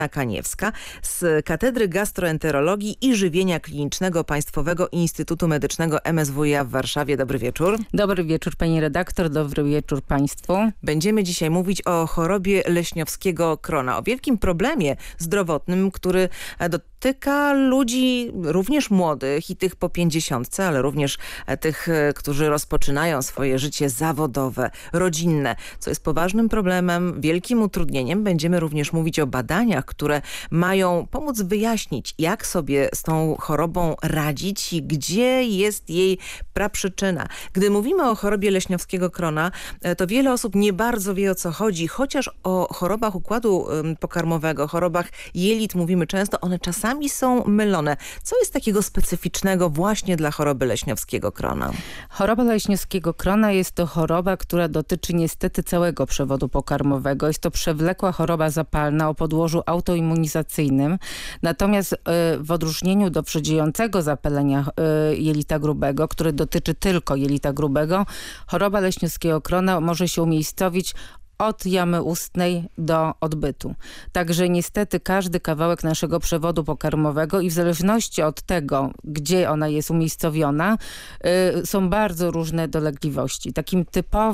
Kaniewska z Katedry Gastroenterologii i Żywienia Klinicznego Państwowego Instytutu Medycznego MSWiA w Warszawie. Dobry wieczór. Dobry wieczór pani redaktor, dobry wieczór państwu. Będziemy dzisiaj mówić o chorobie leśniowskiego krona, o wielkim problemie zdrowotnym, który dotyka ludzi również młodych i tych po 50, ale również tych, którzy rozpoczynają swoje życie zawodowe, rodzinne, co jest poważnym problemem, wielkim utrudnieniem. Będziemy również mówić o badaniach, które mają pomóc wyjaśnić, jak sobie z tą chorobą radzić i gdzie jest jej praprzyczyna. Gdy mówimy o chorobie leśniowskiego krona, to wiele osób nie bardzo wie, o co chodzi, chociaż o chorobach układu pokarmowego, chorobach jelit mówimy często, one czasami są mylone. Co jest takiego specyficznego właśnie dla choroby leśniowskiego krona? Choroba leśniowskiego krona jest to choroba, która dotyczy niestety całego przewodu pokarmowego. Jest to przewlekła choroba zapalna o podłożu autoimmunizacyjnym. Natomiast w odróżnieniu do przedziejącego zapalenia jelita grubego, które dotyczy tylko jelita grubego, choroba leśniowskiego krona może się umiejscowić od jamy ustnej do odbytu. Także niestety każdy kawałek naszego przewodu pokarmowego i w zależności od tego, gdzie ona jest umiejscowiona, są bardzo różne dolegliwości. Takim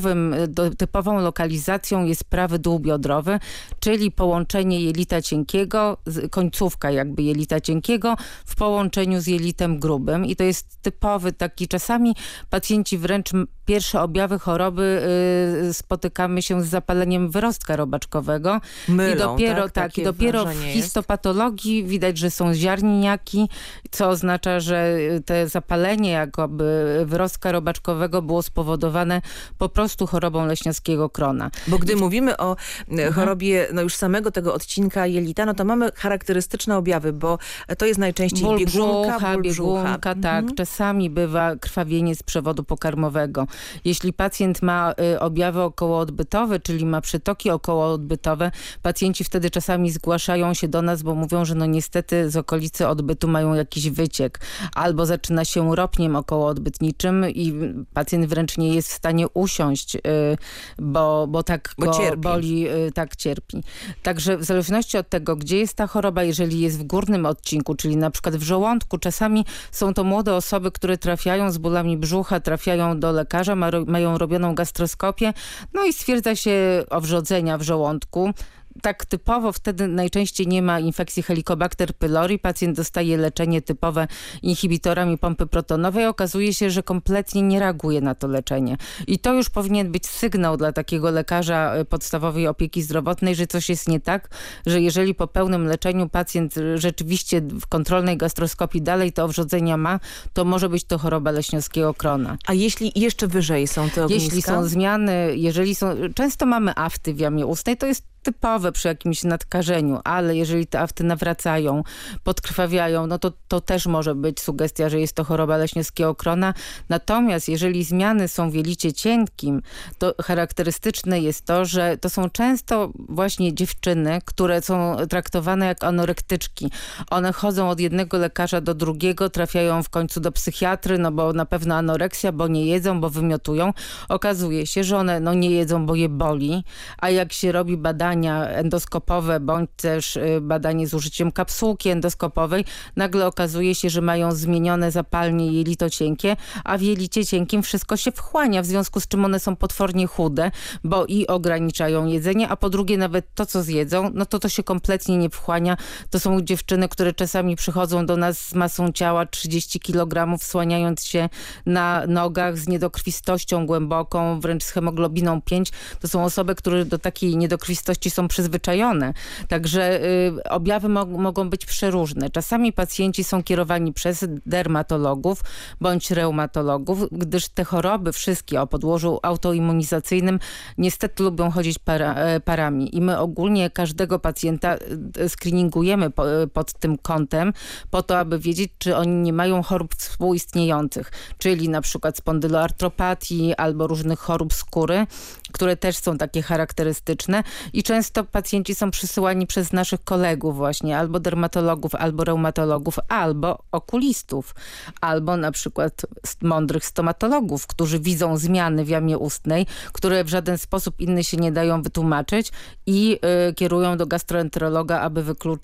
typową lokalizacją jest prawy dół biodrowy, czyli połączenie jelita cienkiego, końcówka jakby jelita cienkiego w połączeniu z jelitem grubym. I to jest typowy taki, czasami pacjenci wręcz pierwsze objawy choroby spotykamy się z zapaleniem wyrostka robaczkowego. Mylą, I dopiero w histopatologii widać, że są ziarnieniaki, co oznacza, że te zapalenie jakoby wyrostka robaczkowego było spowodowane po prostu chorobą leśniowskiego krona. Bo gdy mówimy o chorobie już samego tego odcinka jelita, no to mamy charakterystyczne objawy, bo to jest najczęściej ból brzucha. Tak. Czasami bywa krwawienie z przewodu pokarmowego. Jeśli pacjent ma objawy okołoodbytowe, czyli ma przytoki okołoodbytowe, pacjenci wtedy czasami zgłaszają się do nas, bo mówią, że no niestety z okolicy odbytu mają jakiś wyciek. Albo zaczyna się ropniem okołoodbytniczym i pacjent wręcz nie jest w stanie usiąść, bo tak go cierpi. Boli, tak cierpi. Także w zależności od tego, gdzie jest ta choroba, jeżeli jest w górnym odcinku, czyli na przykład w żołądku, czasami są to młode osoby, które trafiają z bólami brzucha, trafiają do lekarza, mają robioną gastroskopię, no i stwierdza się owrzodzenia w żołądku. Tak typowo wtedy najczęściej nie ma infekcji Helicobacter pylori. Pacjent dostaje leczenie typowe inhibitorami pompy protonowej. Okazuje się, że kompletnie nie reaguje na to leczenie. I to już powinien być sygnał dla takiego lekarza podstawowej opieki zdrowotnej, że coś jest nie tak, że jeżeli po pełnym leczeniu pacjent rzeczywiście w kontrolnej gastroskopii dalej te owrzodzenia ma, to może być to choroba leśniowskiego krona. A jeśli jeszcze wyżej są te ogniska? Jeśli są zmiany, często mamy afty w jamie ustnej, to jest typowe przy jakimś nadkażeniu, ale jeżeli te afty nawracają, podkrwawiają, no to też może być sugestia, że jest to choroba leśniowskiego krona. Natomiast jeżeli zmiany są w jelicie cienkim, to charakterystyczne jest to, że to są często właśnie dziewczyny, które są traktowane jak anorektyczki. One chodzą od jednego lekarza do drugiego, trafiają w końcu do psychiatry, no bo na pewno anoreksja, bo nie jedzą, bo wymiotują. Okazuje się, że one nie jedzą, bo je boli, a jak się robi badania endoskopowe, bądź też badanie z użyciem kapsułki endoskopowej, nagle okazuje się, że mają zmienione zapalnie jelito cienkie, a w jelicie cienkim wszystko się wchłania, w związku z czym one są potwornie chude, bo i ograniczają jedzenie, a po drugie nawet to, co zjedzą, no to się kompletnie nie wchłania. To są dziewczyny, które czasami przychodzą do nas z masą ciała 30 kg, słaniając się na nogach z niedokrwistością głęboką, wręcz z hemoglobiną 5. To są osoby, które do takiej niedokrwistości są przyzwyczajone. Także objawy mogą być przeróżne. Czasami pacjenci są kierowani przez dermatologów bądź reumatologów, gdyż te choroby wszystkie o podłożu autoimmunizacyjnym niestety lubią chodzić parami. I my ogólnie każdego pacjenta screeningujemy pod tym kątem po to, aby wiedzieć, czy oni nie mają chorób współistniejących, czyli na przykład spondyloartropatii albo różnych chorób skóry, które też są takie charakterystyczne i często pacjenci są przysyłani przez naszych kolegów właśnie, albo dermatologów, albo reumatologów, albo okulistów, albo na przykład mądrych stomatologów, którzy widzą zmiany w jamie ustnej, które w żaden sposób inny się nie dają wytłumaczyć i kierują do gastroenterologa, aby wykluczyć